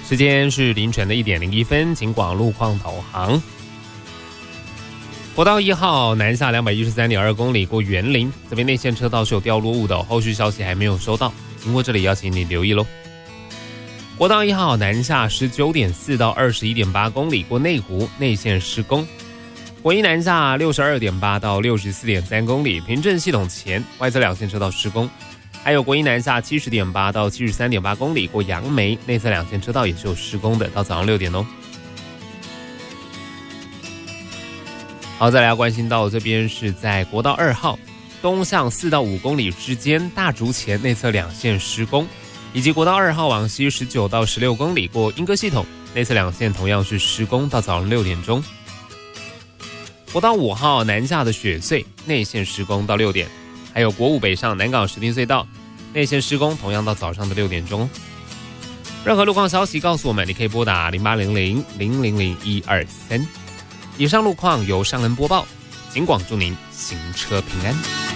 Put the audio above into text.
时间是凌晨的1点01分，警广路况导航。国道1号南下213.2公里过园林，这边内线车道是有掉落物的，后续消息还没有收到，经过这里要请你留意咯。国道1号南下19.4到21.8公里过内湖，内线施工。国一南下62.8到64.3公里，平镇系统前外侧两线车道施工。还有国一南下70.8到73.8公里过杨梅，内侧两线车道也是有施工的，到早上6点哦。好，再来要关心到这边是在国道2号东向4到5公里之间，大竹前内侧两线施工，以及国道2号往西19到16公里过莺歌系统，内侧两线同样是施工，到早上6点钟。国道5号南下的雪隧内线施工到6点，还有国5北上南港石碇隧道内线施工，同样到早上的6点钟。任何路况消息告诉我们，你可以拨打0800-000-123。以上路况由尚恩播报，警广祝您行车平安。